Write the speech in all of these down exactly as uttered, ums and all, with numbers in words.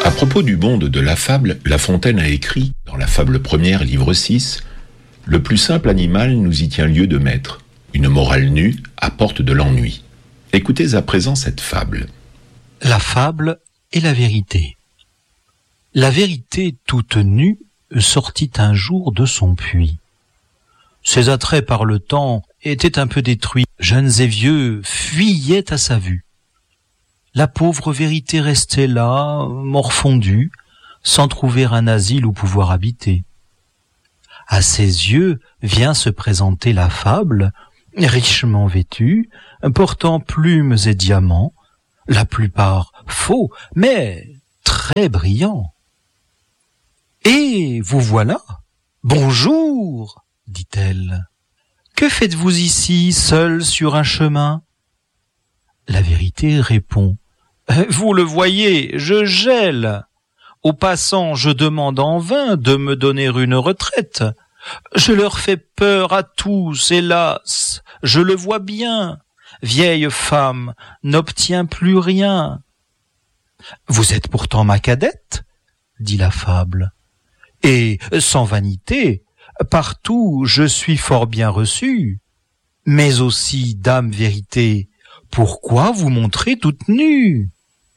À propos du monde de la fable, La Fontaine a écrit, dans la fable première, livre six, « Le plus simple animal nous y tient lieu de maître. Une morale nue apporte de l'ennui. » Écoutez à présent cette fable. La fable et la vérité. La vérité toute nue sortit un jour de son puits. Ses attraits par le temps étaient un peu détruits. Jeunes et vieux fuyaient à sa vue. La pauvre vérité restait là, morfondue, sans trouver un asile où pouvoir habiter. À ses yeux vient se présenter la fable, richement vêtue, portant plumes et diamants, la plupart faux, mais très brillants. « Et vous voilà. Bonjour, dit-elle. Que faites-vous ici, seul sur un chemin ?» La vérité répond. « Vous le voyez, je gèle. Aux passants, je demande en vain de me donner une retraite. Je leur fais peur à tous, hélas, je le vois bien. Vieille femme n'obtient plus rien. »« Vous êtes pourtant ma cadette, dit la fable. Et, sans vanité, partout je suis fort bien reçue. Mais aussi, dame vérité, pourquoi vous montrez toute nue ?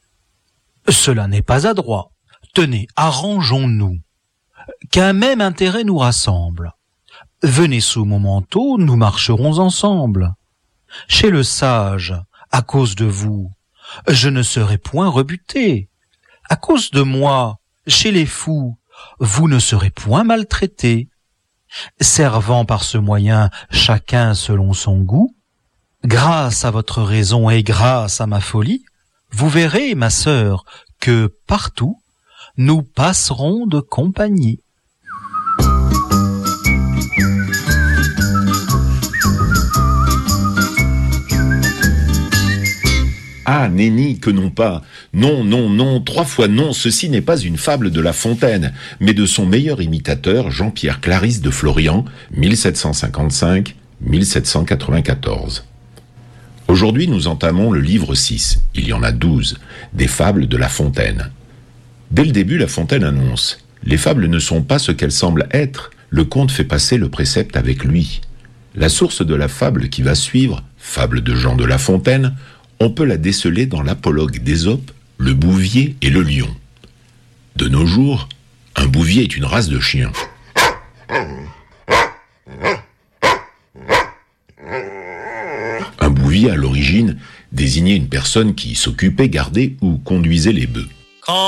Cela n'est pas adroit. Tenez, arrangeons-nous. Qu'un même intérêt nous rassemble. Venez sous mon manteau, nous marcherons ensemble. Chez le sage, à cause de vous, je ne serai point rebuté. À cause de moi, chez les fous, vous ne serez point maltraité. Servant par ce moyen chacun selon son goût, grâce à votre raison et grâce à ma folie, vous verrez, ma sœur, que partout, nous passerons de compagnie. Ah, nenni, que non pas. Non, non, non, trois fois non, ceci n'est pas une fable de La Fontaine, mais de son meilleur imitateur, Jean-Pierre Clarisse de Florian, mille sept cent cinquante-cinq à mille sept cent quatre-vingt-quatorze. Aujourd'hui, nous entamons le livre six, il y en a douze, des fables de La Fontaine. Dès le début, La Fontaine annonce « Les fables ne sont pas ce qu'elles semblent être, le conte fait passer le précepte avec lui. » La source de la fable qui va suivre, fable de Jean de La Fontaine, on peut la déceler dans l'apologue d'Ésope, le bouvier et le lion. De nos jours, un bouvier est une race de chien. Un bouvier, à l'origine, désignait une personne qui s'occupait, gardait ou conduisait les bœufs.